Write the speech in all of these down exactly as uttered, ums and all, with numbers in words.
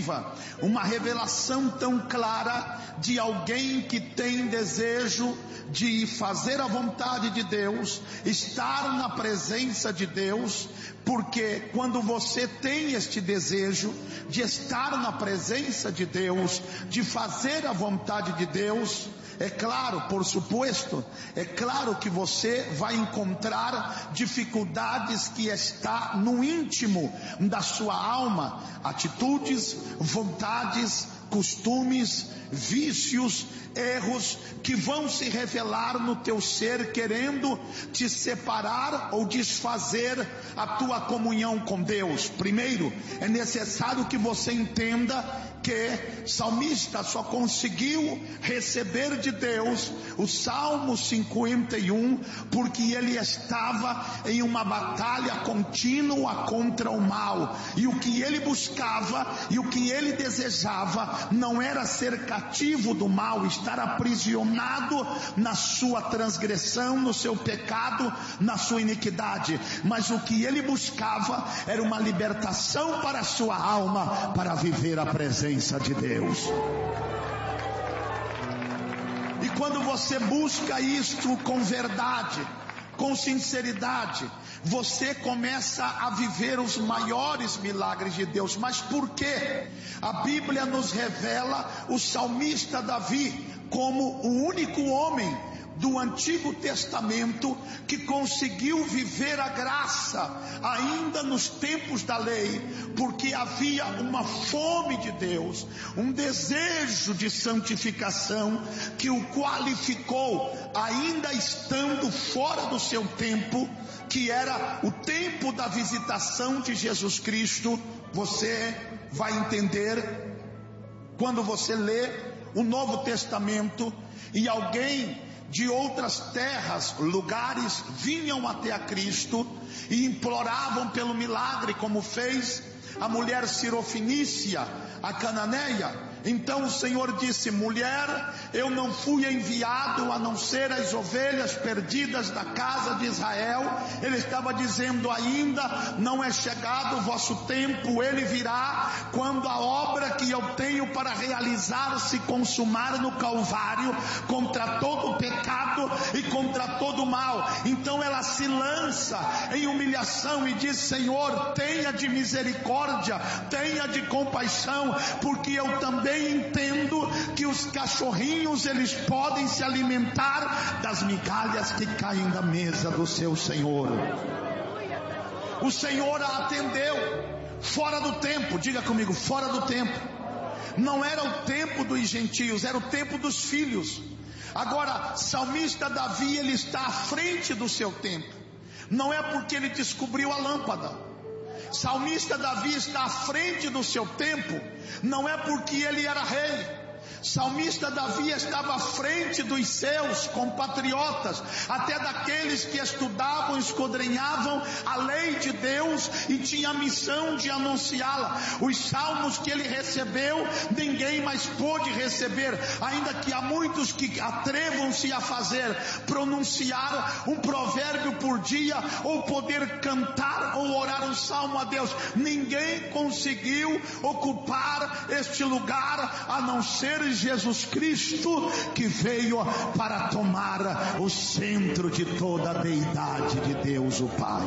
viva uma revelação tão clara de alguém que tem desejo de fazer a vontade de Deus, estar na presença de Deus, porque quando você tem este desejo de estar na presença de Deus, de fazer a vontade de Deus, é claro, por suposto, é claro que você vai encontrar dificuldades que está no íntimo da sua alma, atitudes, vontades, costumes, vícios, erros que vão se revelar no teu ser, querendo te separar ou desfazer a tua comunhão com Deus. Primeiro, é necessário que você entenda que o salmista só conseguiu receber de Deus o Salmo cinquenta e um porque ele estava em uma batalha contínua contra o mal, e o que ele buscava e o que ele desejava não era ser cativo do mal, estar aprisionado na sua transgressão, no seu pecado, na sua iniquidade, mas o que ele buscava era uma libertação para a sua alma, para viver a presença de Deus. E quando você busca isto com verdade, com sinceridade, você começa a viver os maiores milagres de Deus. Mas por quê? A Bíblia nos revela o salmista Davi como o único homem do Antigo Testamento que conseguiu viver a graça ainda nos tempos da lei, porque havia uma fome de Deus, um desejo de santificação que o qualificou, ainda estando fora do seu tempo, que era o tempo da visitação de Jesus Cristo. Você vai entender quando você lê o Novo Testamento e alguém de outras terras, lugares, vinham até a Cristo e imploravam pelo milagre, como fez a mulher Sirofenícia, a cananeia. Então o Senhor disse: mulher, eu não fui enviado a não ser as ovelhas perdidas da casa de Israel. Ele estava dizendo ainda: não é chegado o vosso tempo, ele virá quando a obra que eu tenho para realizar se consumar no Calvário, contra todo o pecado e contra todo o mal. Então ela se lança em humilhação e diz: Senhor, tenha de misericórdia, tenha de compaixão, porque eu também entendo que os cachorrinhos eles podem se alimentar das migalhas que caem da mesa do seu Senhor. O Senhor a atendeu fora do tempo. Diga comigo, fora do tempo. Não era o tempo dos gentios, era o tempo dos filhos. Agora, salmista Davi, ele está à frente do seu tempo. Não é porque ele descobriu a lâmpada. Salmista Davi está à frente do seu tempo, não é porque ele era rei. Salmista Davi estava à frente dos seus compatriotas, até daqueles que estudavam, esquadrinhavam a lei de Deus e tinha a missão de anunciá-la. Os salmos que ele recebeu, ninguém mais pôde receber, ainda que há muitos que atrevam-se a fazer, pronunciar um provérbio por dia, ou poder cantar ou orar um salmo a Deus. Ninguém conseguiu ocupar este lugar, a não ser Jesus Cristo, que veio para tomar o centro de toda a deidade de Deus o Pai.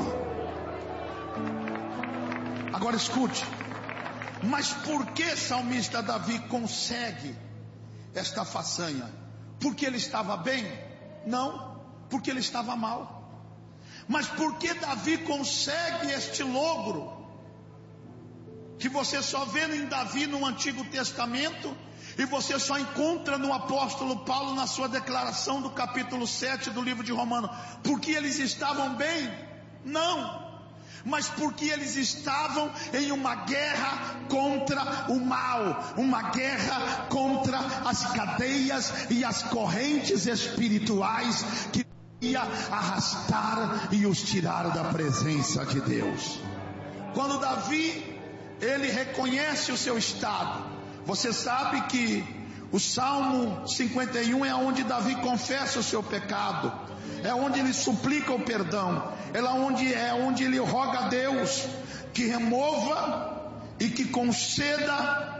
Agora escute, mas por que salmista Davi consegue esta façanha? Porque ele estava bem? Não, porque ele estava mal. Mas por que Davi consegue este logro que você só vê em Davi no Antigo Testamento e você só encontra no apóstolo Paulo na sua declaração do capítulo sete do livro de Romanos? Porque eles estavam bem? Não, mas porque eles estavam em uma guerra contra o mal, uma guerra contra as cadeias e as correntes espirituais que ia arrastar e os tirar da presença de Deus. Quando Davi, ele reconhece o seu estado. Você sabe que o Salmo cinquenta e um é onde Davi confessa o seu pecado, é onde ele suplica o perdão, é onde, é onde ele roga a Deus que remova e que conceda